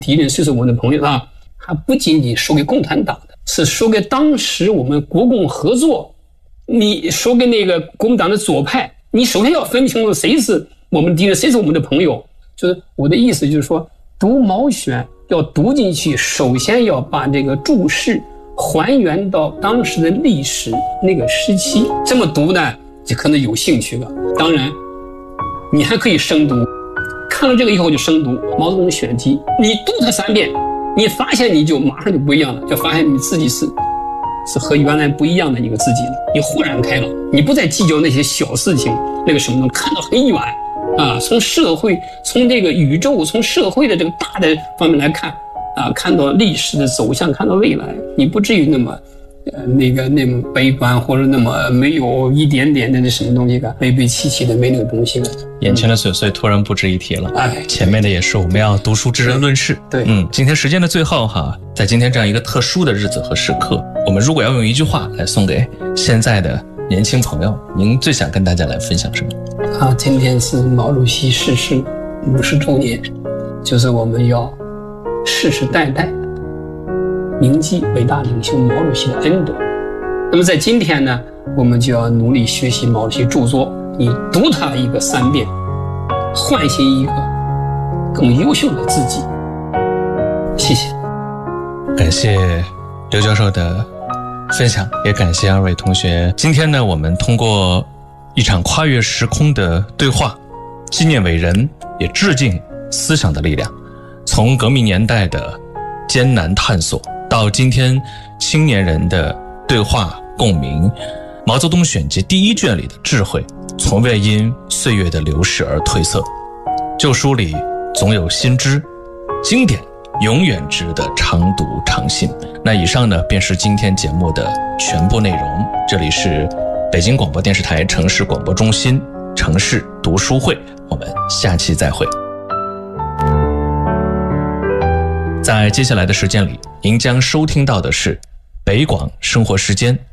敌人虽是我们的朋友啊，还不仅仅说给共产党的，是说给当时我们国共合作。你说给那个国民党的左派，你首先要分清楚谁是我们敌人，谁是我们的朋友。就是我的意思就是说，读毛选要读进去，首先要把这个注释还原到当时的历史那个时期，这么读呢就可能有兴趣了。当然你还可以生读，看了这个以后就生读毛泽东选集，你读它3遍，你发现你就马上就不一样了，就发现你自己是和原来不一样的一个自己了，你豁然开朗，你不再计较那些小事情，那个什么东西看得很远啊，从社会，从这个宇宙，从社会的这个大的方面来看啊，看到历史的走向，看到未来，你不至于那么那么悲观，或者那么没有一点点的那什么东西的悲悲戚戚的，没那个东西了。 眼前的琐碎突然不值一提了。 哎， 前面的也是我们要读书知人论事。 对， 今天时间的最后哈，在今天这样一个特殊的日子和时刻，我们如果要用一句话来送给现在的年轻朋友，您最想跟大家来分享什么？ 啊，今天是毛主席逝世50周年，就是我们要世世代代铭记伟大领袖毛主席的恩德。那么在今天呢，我们就要努力学习毛主席著作，你读它3遍，唤醒一个更优秀的自己。谢谢。 感谢刘教授的分享，也感谢2位同学。今天呢，我们通过一场跨越时空的对话，纪念伟人，也致敬思想的力量。从革命年代的艰难探索，到今天青年人的对话共鸣，毛泽东选集第1卷里的智慧，从未因岁月的流逝而褪色。旧书里总有新知，经典永远值得常读常新。那以上呢，便是今天节目的全部内容。这里是北京广播电视台城市广播中心城市读书会，我们下期再会。在接下来的时间里，您将收听到的是北广生活时间。